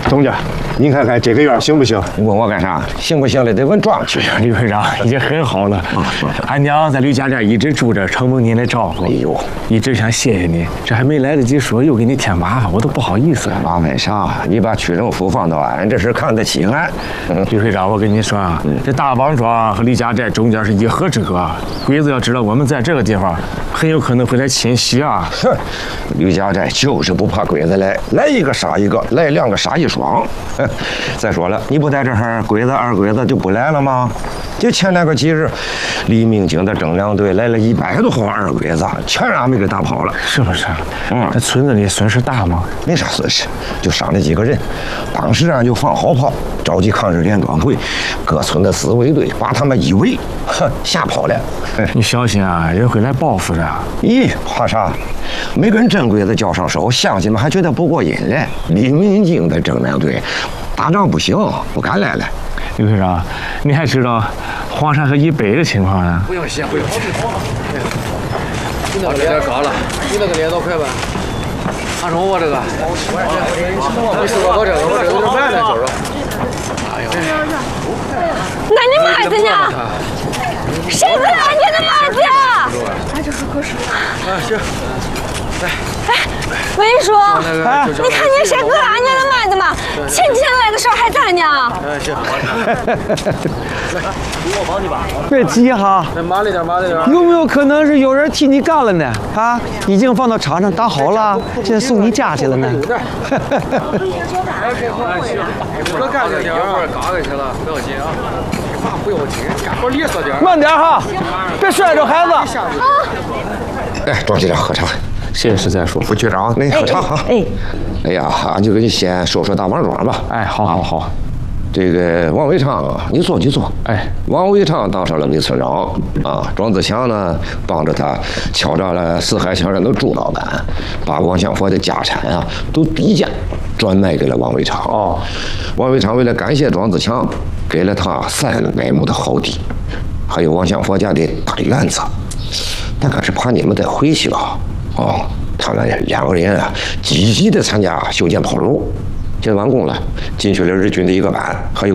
东家，您看看这个院行不行？ 你问我干啥？行不行的得问庄去。 李会长已经很好了。俺娘在吕家店一直住着，承蒙您的照顾。 哎呦， 一直想谢谢你，这还没来得及说，又给你添麻烦，我都不好意思。 麻烦啥？你把屈政府放到俺这是看得起俺。 李会长，我跟你说啊，这大王庄和李家寨中间是一河之隔。鬼子要知道我们在这个地方，很有可能会来侵袭啊。 哼，吕家寨就是不怕鬼子来一个杀一个，来两个杀一双。再说了，你不在这儿，鬼子二鬼子就不来了吗？就前两个几日，黎明京的征粮队来了100多号二鬼子，全让俺们给打跑了， 是不是？那村子里损失大吗？ 没啥损失，就伤了几个人。当时就放好炮，召集抗日联欢会，各村的自卫队把他们一围，吓跑了。 你小心啊，人会来报复的。 咦，怕啥？没跟真鬼子交上手，乡亲们还觉得不过瘾嘞。黎明京的征粮队打仗不行，不敢来了。 李会长，你还知道黄山河以北的情况呢？ 不用谢，不用谢。你那个脸高了，你那个脸多快吧？还是我这个？没事，我这个有点慢了，就是。哎呦！ 那你麦子呢？谁不来你的麦子呀？ 俺这是可是。啊，行。来。 文叔，你看见谁割俺家的麦子吗？前几天来的时候还在呢。 哎，行。 我帮你吧。 别急哈， 慢了点，慢了点。 有没有可能是有人替你干了呢？啊，已经放到场上打好了，现在送你家去了呢。 有点。我干这点儿，嘎过去了，不要紧啊。嘛不要紧，干活利索点。 慢点哈，别摔着孩子。 哎，庄局长喝茶。 谢谢石再说。 副局长，那你喝茶哈。哎呀，俺就给你先说说大王庄吧。 哎，好。 这个王伟昌啊，你坐。 哎， 王伟昌当上了李村长啊，庄子强呢帮着他敲诈了四海乡人的朱老板，把王相佛的家产啊都低价专卖给了王伟昌。 哦， 王伟昌为了感谢庄子强，给了他300亩的好地，还有王相佛家的大院子。但可是怕你们再回去吧，他们2个人啊积极的参加修建炮楼。现在完工了，进去了日军的1个班，还有